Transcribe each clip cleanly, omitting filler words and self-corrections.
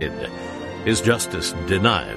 His justice denied.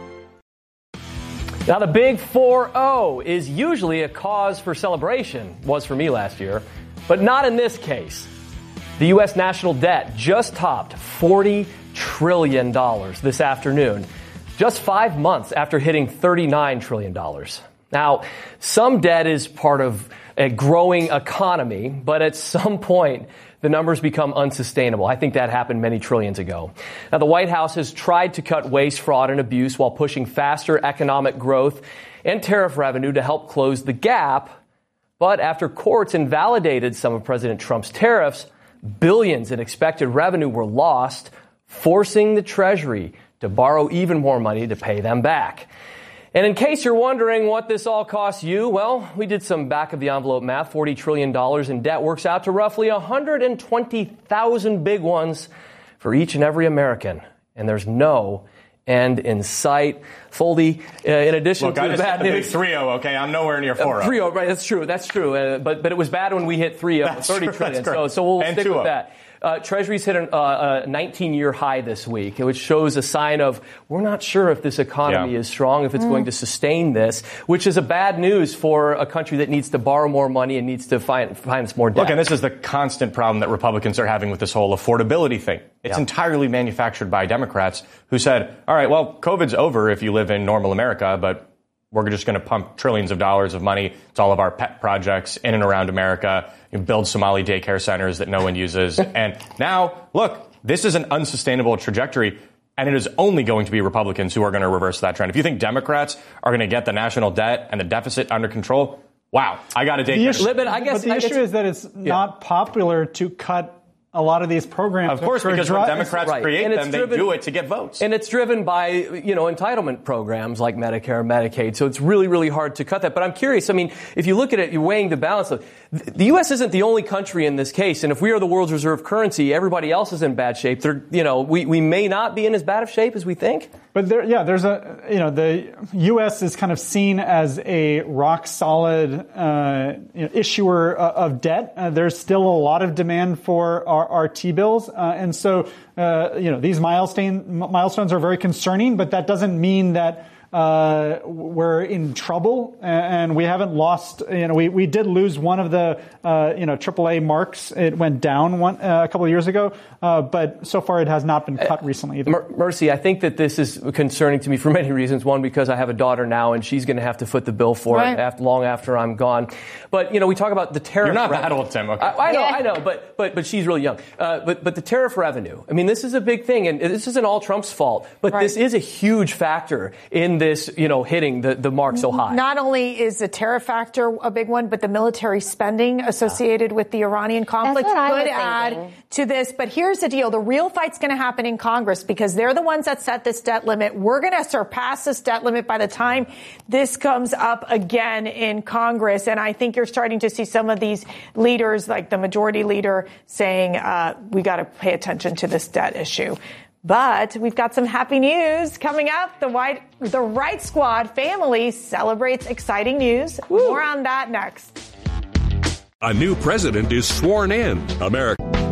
Now, the big 4-0 is usually a cause for celebration, was for me last year, but not in this case. The U.S. national debt just topped $40 trillion this afternoon, just 5 months after hitting $39 trillion. Now, some debt is part of a growing economy, but at some point, the numbers become unsustainable. I think that happened many trillions ago. Now, the White House has tried to cut waste, fraud, and abuse while pushing faster economic growth and tariff revenue to help close the gap. But after courts invalidated some of President Trump's tariffs, billions in expected revenue were lost, forcing the Treasury to borrow even more money to pay them back. And in case you're wondering what this all costs you, well, we did some back-of-the-envelope math. $40 trillion in debt works out to roughly 120,000 big ones for each and every American. And there's no end in sight. Foldy, in addition to the bad news... 3-0, okay? I'm nowhere near 4-0. 3-0, right, that's true. But it was bad when we hit 3-0, 30 trillion. So we'll stick with that. Treasury's hit a 19-year high this week, which shows a sign of we're not sure if this economy is strong, if it's going to sustain this, which is a bad news for a country that needs to borrow more money and needs to finance more debt. Look, and this is the constant problem that Republicans are having with this whole affordability thing. It's entirely manufactured by Democrats who said, all right, well, COVID's over if you live in normal America, but we're just going to pump trillions of dollars of money to all of our pet projects in and around America, build Somali daycare centers that no one uses. And now, look, this is an unsustainable trajectory, and it is only going to be Republicans who are going to reverse that trend. If you think Democrats are going to get the national debt and the deficit under control, wow, I got a daycare. But the issue is that it's not popular to cut a lot of these programs. Of course, because when Democrats create them, they do it to get votes. And it's driven by, entitlement programs like Medicare and Medicaid. So it's really, really hard to cut that. But I'm curious. I mean, if you look at it, you're weighing the balance. The U.S. isn't the only country in this case. And if we are the world's reserve currency, everybody else is in bad shape. We may not be in as bad of shape as we think. But the U.S. is kind of seen as a rock solid issuer of debt. There's still a lot of demand for our T-bills. And so, these milestones are very concerning, but that doesn't mean that we're in trouble, and we haven't lost. We did lose one of the AAA marks. It went down a couple of years ago, but so far it has not been cut recently either. Mercy, I think that this is concerning to me for many reasons. One, because I have a daughter now, and she's going to have to foot the bill for it long after I'm gone. But we talk about the tariff. You're not that old, Tim. Okay. I know, but she's really young. But the tariff revenue. I mean, this is a big thing, and this isn't all Trump's fault. But this is a huge factor in this, hitting the mark so high. Not only is the tariff factor a big one, but the military spending associated with the Iranian conflict could add to this. But here's the deal. The real fight's going to happen in Congress because they're the ones that set this debt limit. We're going to surpass this debt limit by the time this comes up again in Congress. And I think you're starting to see some of these leaders, like the majority leader, saying we got to pay attention to this debt issue. But we've got some happy news coming up. The Right Squad family celebrates exciting news. More on that next. A new president is sworn in. America.